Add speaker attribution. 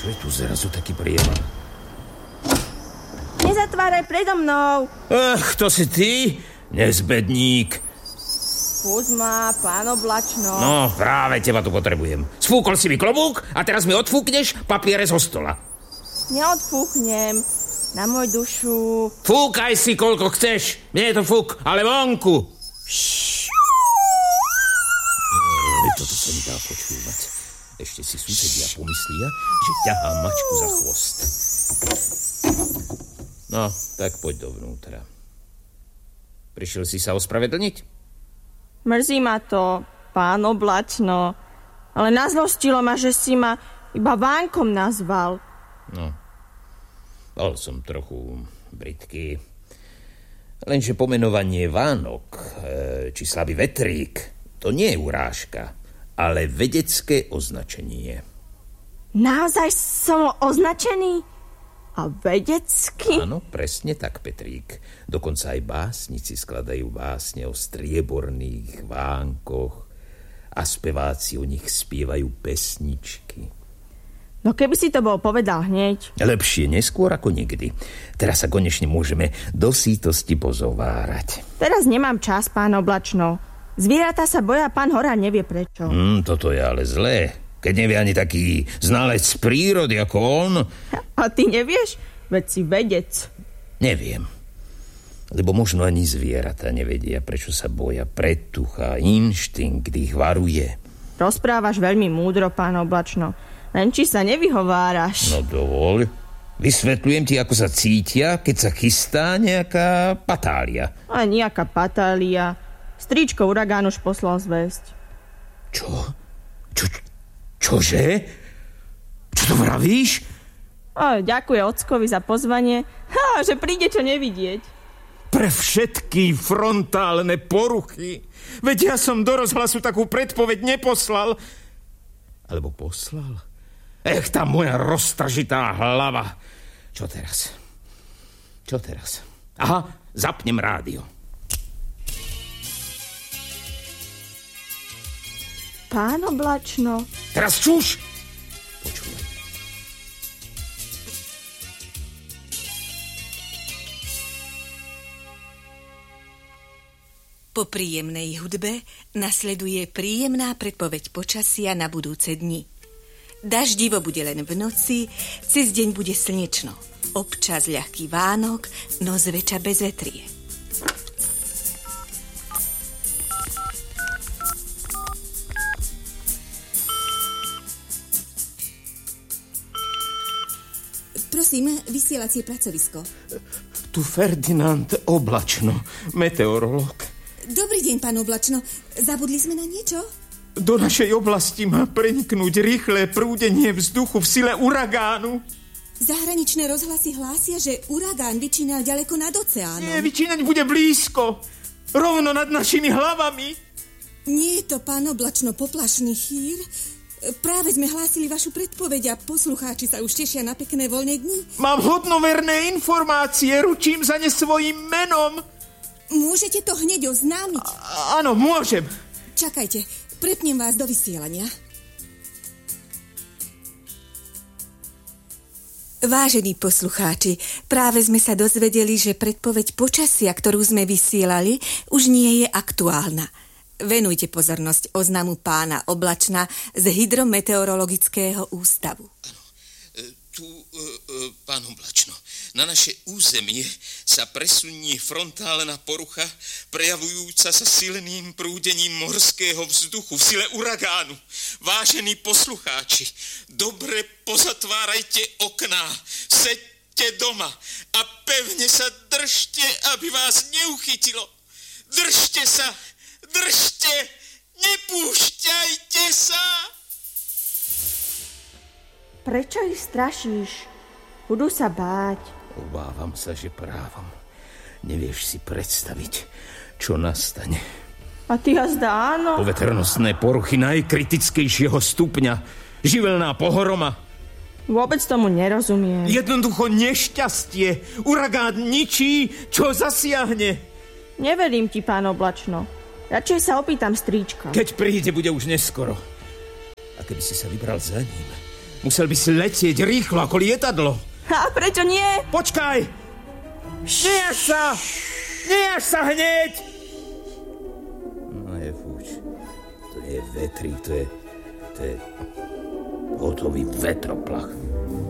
Speaker 1: Čo je tu zrazu taký prievan?
Speaker 2: Nezatváraj predo mnou.
Speaker 1: To si ty, nezbedník.
Speaker 2: Pust ma, pán Oblačno.
Speaker 1: No, práve teba tu potrebujem. Sfúkol si mi klobúk a teraz mi odfúkneš papiere zo stola.
Speaker 2: Neodfúknem. Na môj dušu.
Speaker 1: Fúkaj si, koľko chceš. Nie je to fúk, ale vonku. Toto sa mi dá počúvať. Ešte si susedia pomyslia, že ťahám mačku za chvost. No, tak poď dovnútra. Prišiel si sa ospravedlniť?
Speaker 2: Mrzí ma to, pán Oblačno. Ale nazlostilo ma, že si ma iba Vánkom nazval.
Speaker 1: No, bol som trochu brytký. Lenže pomenovanie Vánok, či slabý vetrík, to nie je urážka, ale vedecké označenie.
Speaker 2: Naozaj som označený? A vedecky?
Speaker 1: Áno, presne tak, Petrík. Dokonca aj básnici skladajú básne o strieborných vánkoch a speváci o nich spievajú pesničky.
Speaker 2: No keby si to bol povedal hneď.
Speaker 1: Lepšie neskôr ako nikdy. Teraz sa konečne môžeme do sítosti pozovárať.
Speaker 2: Teraz nemám čas, pán Oblačno. Zvieratá sa boja, pán Horár nevie prečo.
Speaker 1: Toto je ale zlé. Keď nevie ani taký znalec prírody ako on.
Speaker 2: A ty nevieš? Veď si vedec.
Speaker 1: Neviem. Lebo možno ani zvieratá nevedia, prečo sa boja. Predtucha, inštinkt ich varuje.
Speaker 2: Rozprávaš veľmi múdro, pán Oblačno. Len či sa nevyhováraš.
Speaker 1: No dovoľ. Vysvetľujem ti, ako sa cítia, keď sa chystá nejaká patália.
Speaker 2: A nejaká patália. Stričko Uragán už poslal zvesť.
Speaker 1: Čože? Čo to vravíš?
Speaker 2: Ďakuje ockovi za pozvanie. Že príde čo nevidieť.
Speaker 3: Pre všetky frontálne poruchy. Veď ja som do rozhlasu takú predpoveď neposlal. Alebo poslal? Tá moja roztržitá hlava. Čo teraz? Aha, zapnem rádio.
Speaker 2: Pán Oblačno.
Speaker 1: Teraz čuš! Počúvaj.
Speaker 4: Po príjemnej hudbe nasleduje príjemná predpoveď počasia na budúce dni. Daždivo bude len v noci, cez deň bude slnečno. Občas ľahký vánok, no zväčša bez vetrie.
Speaker 5: Prosím, vysielacie pracovisko.
Speaker 3: Tu Ferdinand Oblačno, meteorológ.
Speaker 5: Dobrý deň, pán Oblačno. Zabudli sme na niečo?
Speaker 3: Do našej oblasti má preniknúť rýchle prúdenie vzduchu v sile uragánu.
Speaker 5: Zahraničné rozhlasy hlásia, že uragán vyčíňal ďaleko nad oceánom.
Speaker 3: Nie, vyčíňať bude blízko. Rovno nad našimi hlavami.
Speaker 5: Nie je to, pán Oblačno, poplašný chýr. Práve sme hlásili vašu predpoveď a poslucháči sa už tešia na pekné voľné dni.
Speaker 3: Mám hodnoverné informácie, ručím za ne svojím menom.
Speaker 5: Môžete to hneď oznámiť?
Speaker 3: Áno, môžem.
Speaker 5: Čakajte, prepnem vás do vysielania.
Speaker 4: Vážení poslucháči, práve sme sa dozvedeli, že predpoveď počasia, ktorú sme vysielali, už nie je aktuálna. Venujte pozornosť oznamu pána Oblačna z Hydrometeorologického ústavu.
Speaker 1: Pán Oblačno, na naše územie sa presunie frontálna porucha, prejavujúca sa silným prúdením morského vzduchu v sile uragánu. Vážení poslucháči, dobre pozatvárajte okná, seďte doma a pevne sa držte, aby vás neuchytilo. Držte sa! Držte! Nepúšťajte sa!
Speaker 2: Prečo ich strašíš? Budú sa báť.
Speaker 1: Obávam sa, že právom. Nevieš si predstaviť, čo nastane.
Speaker 2: A ty jazda áno?
Speaker 1: Poveternostné poruchy najkritickejšieho stupňa. Živelná pohroma.
Speaker 2: Vôbec tomu nerozumiem.
Speaker 3: Jednoducho nešťastie. Uragán ničí, čo zasiahne.
Speaker 2: Neverím ti, pán Oblačno. Radšej sa opýtam stríčka.
Speaker 3: Keď príde, bude už neskoro.
Speaker 1: A keby si sa vybral za ním,
Speaker 3: Musel by si letieť rýchlo ako lietadlo.
Speaker 2: A prečo nie?
Speaker 3: Počkaj! Nejaž sa! Nejaž sa hneď!
Speaker 6: No je fuč. To je vetrík, to je hotový vetroplach.